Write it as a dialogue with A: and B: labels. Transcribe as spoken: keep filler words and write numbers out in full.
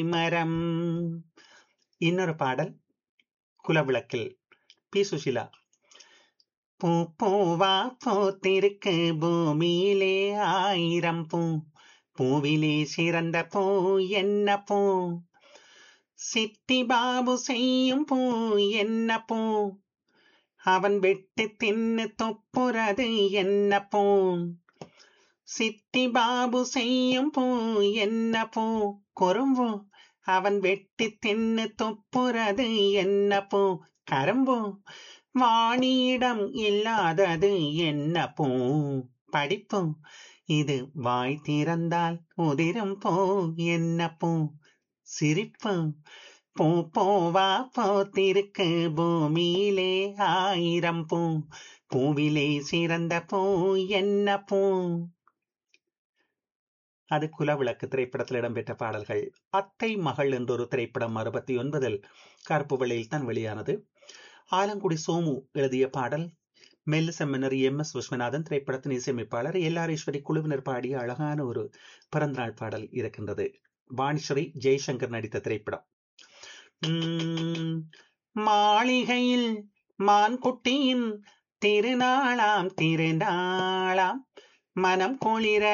A: மரம். இன்னொரு பாடல் குலவிளக்கில் பி சுஷிலா. பூ பூவா பூத்திருக்கு பூமியிலே ஆயிரம் பூ, பூவிலே சிறந்த பூ என்ன பூ, சிட்டி பாபு செய்யும் பூ என்ன பூ, அவன் வெட்டி தின்னு தொப்புறது என்ன பூ, சிட்டி பாபு செய்யும் பூ என்ன பூ, குறும்பு அவன் வெட்டி தின்னு துப்புறது என்ன பூ, கரும்பு வாணியிடம் இல்லாதது என்ன பூ, படிப்பு இது வாய் திறந்தால் உதிரும் பூ என்ன பூ, சிரிப்பு பூ பூவா பூத்திருக்கு பூமியிலே ஆயிரம் பூ, பூவிலே சிறந்த பூ என்ன பூ. அது குலவிளக்கு திரைப்படத்தில் இடம்பெற்ற பாடல்கள். அத்தை மகள் என்றொரு திரைப்படம் அறுபத்தி ஒன்பதில் கருப்பு வெள்ளையில் தான் வெளியானது. ஆலங்குடி சோமு எழுதிய பாடல். மெல்லிசெம்மனர் எம் எஸ் விஸ்வநாதன் திரைப்படத்தின் இசையமைப்பாளர். எல்லாரீஸ்வரி குழுவினர் பாடிய அழகான ஒரு பிறந்தநாள் பாடல் இருக்கின்றது. வாணிஸ்வரி ஜெய்சங்கர் நடித்த திரைப்படம். உம் மாளிகையில் மான்குட்டியின் திருநாளாம் திருநாளாம் மனம் குளிர